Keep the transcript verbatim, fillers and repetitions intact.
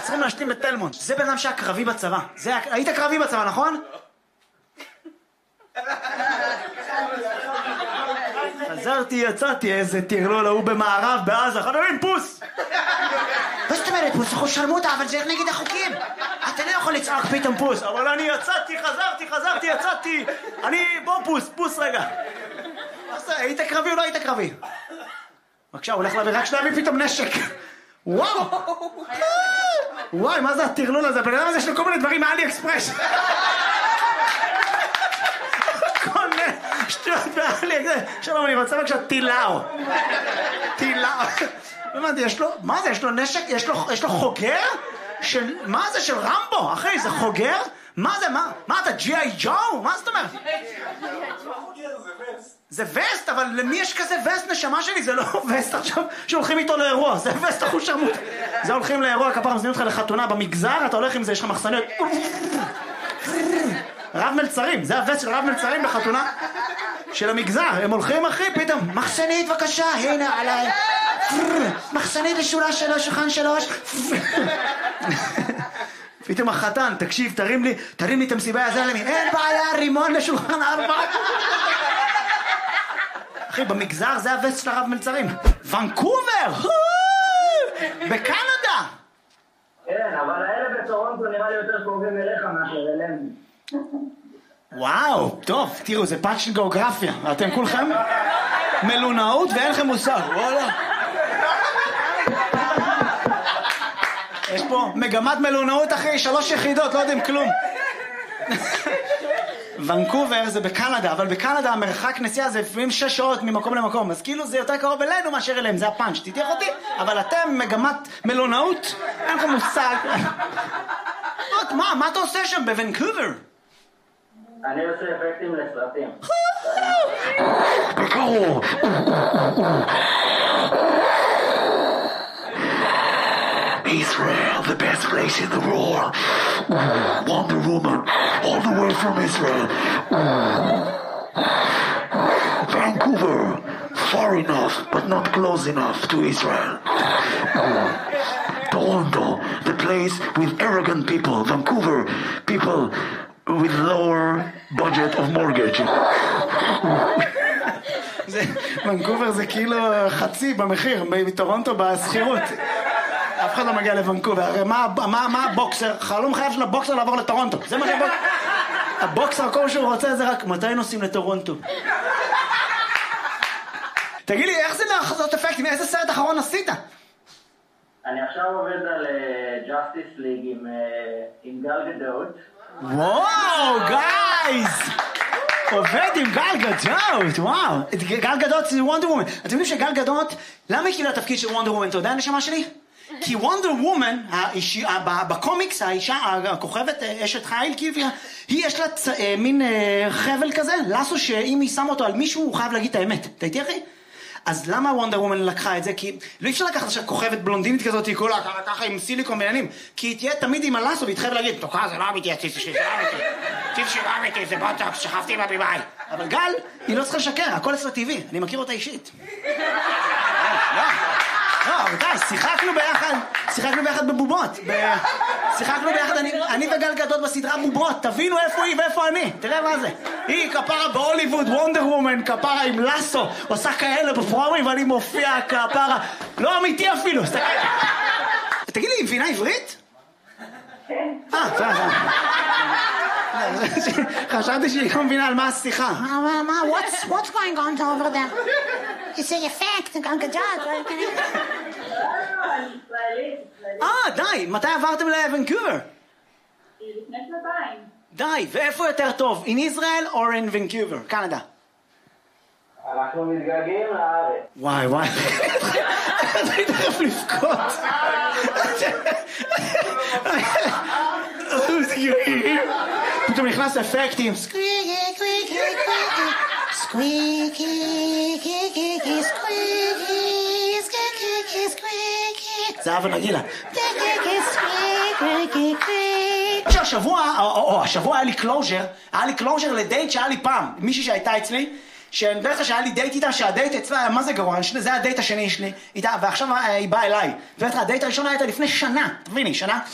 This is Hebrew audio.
צריכים להשלים בתלמון. זה בן אדם שהיה קרבי בצבא. היית קרבי בצבא, נכון? חזרתי, יצאתי, איזה תרלול, הוא במערב, בעזה, חברים, פוס! מה זאת אומרת פוס? אנחנו שרמוטה, אבל זה נגד החוקים. אתה לא יכול לצעוק פתאום פוס. אבל אני יצאתי, חזרתי, חזרתי, יצאתי. אני, בוא פוס, פוס רגע. היית קרבי או לא היית קרבי? בבקשה, הוא הולך להביא, רק שתביא פתאום נשק. וואו! וואי, מה זה התרלול הזה? בן אדם הזה יש לו כל מיני דברים מאלי אקספרס. כל מיני שטויות באלי אקספרס. שלום, אני רוצה בבקשה טילאו. טילאו. הבנתי, יש לו, מה זה? יש לו נשק? יש לו, יש לו חוגר? של, מה זה? של רמבו? אחי, זה חוגר? מה זה? מה? מה אתה, ג'י איי ג'ו? מה זאת אומרת? זה וסט, אבל למי יש כזה וסט נשמה שלי? זה לא וסט עכשיו שהולכים איתו לאירוע, זה וסט אחוז שרמוט. זה הולכים לאירוע, כפר מזמין אותך לחתונה במגזר, אתה הולך עם זה, יש לך מחסניות. רב מלצרים, זה הווסט של רב מלצרים בחתונה של המגזר, הם הולכים אחי, פתאום, מחסנית בבקשה, הנה עליי. מחסנית לשורה שלוש, שולחן שלוש. פתאום החתן, תקשיב, תרים לי, תרים לי את המסיבה הזה למי, אין בעיה, רימון לשולחן ארבע. אחי, במגזר זה הווסט של הרב מלצרים. ונקובר! בקנדה! כן, אבל האלה בטורונטו נראה לי יותר קרובים אליך מאשר אלינו. וואו, טוב, תראו, זה פאנץ' של גיאוגרפיה. אתם כולכם מלונאות ואין לכם מושג, וואלה. יש פה מגמת מלונאות אחרי שלוש יחידות, לא יודעים כלום. ונקובר זה בקנדה, אבל בקנדה המרחק נסיעה זה לפעמים שש שעות ממקום למקום, אז כאילו זה יותר קרוב אלינו מאשר אליהם, זה הפאנץ', תתייח אותי, אבל אתם מגמת מלונאות, אין לכם מושג. מה, מה אתה עושה שם בוונקובר? אני עושה אפקטים לסרטים. בקרוב. Israel, the best place in the world. Wonder Woman, all the way from Israel. Vancouver, far enough, but not close enough to Israel. Toronto, the place with arrogant people. Vancouver, people with lower budget of mortgage. ונקובר זה כאילו חצי במחיר, בטורונטו בסחירות. אף אחד לא מגיע לוונקובר, הרי מה, מה, מה הבוקסר? חלום חייב של הבוקסר לעבור לטורונטו, זה מה שבוקסר... הבוקסר, כל שהוא רוצה זה רק, מתי נוסעים לטורונטו? תגיד לי, איך זה לעשות אפקטים? איזה סרט אחרון עשית? אני עכשיו עובד על Justice League עם, עם גל גדות. וואו, גייז! עובד עם גל גדות, וואו. גל גדות זה וונדר וומן. אתם יודעים שגל גדות, למה היא קיבלה התפקיד של וונדר וומן? אתה יודע הנשמה שלי? כי וונדר וומן, בקומיקס, האישה, הכוכבת, אשת חיל, היא יש לה מין חבל כזה, לסו שאם היא שמה אותו על מישהו, הוא חייב להגיד את האמת. אתה איתי אחי? אז למה וונדר וומן לקחה את זה? כי לא אפשר לקחת עכשיו כוכבת בלונדינית כזאת, היא כולה ככה עם סיליקון בעניינים, כי היא תהיה תמיד עם הלסו, והיא תחייב להגיד, תוקה, זה לא אמיתי, הציץ שלי, זה לא אמיתי, הציץ שלי לא אמיתי, זה בוטוקס, שכבתי עם הבימאי. אבל גל, היא לא צריכה לשקר, הכל אצלה טבעי, אני מכיר אותה אישית. לא, רבותיי, שיחקנו ביחד, שיחקנו ביחד בבובות, שיחקנו ביחד, אני וגל גדות בסדרה בובות, תבינו איפה היא ואיפה אני, תראה מה זה. היא כפרה בהוליווד, וונדר וומן, כפרה עם לסו, עושה כאלה בפרומים ואני מופיע כפרה, לא אמיתי אפילו. תגיד לי, היא מבינה עברית? כן. אה, זה, זה. חשבתי שהיא לא מבינה על מה השיחה. מה, what's going on over there? It's an effect, גל גדות. אה, די, מתי עברתם לוונקובר? לפני שנתיים. די, ואיפה יותר טוב? In Israel or in Vancouver, קנדה? אנחנו מתגעגעים לארץ. וואי, וואי. אני תכף לבכות. פתאום נכנס אפקטים. סקוויקי, קוויקי, סקוויקי, סקוויקי, סקוויקי, סקוויקי, סקוויקי. זה אבא נגילה. סקוויקי, סקוויקי, סקוויקי. השבוע, או השבוע היה לי קלוז'ר, היה לי קלוז'ר לדייט שהיה לי פעם, מישהי שהייתה אצלי, שאני בדרך כלל שהיה לי דייט איתה, שהדייט אצלה היה מה זה גרוע, זה היה הדייט השני שלי איתה, ועכשיו היא באה אליי. ובטח הדייט הראשון היה איתה לפני שנה, תביני, שנה,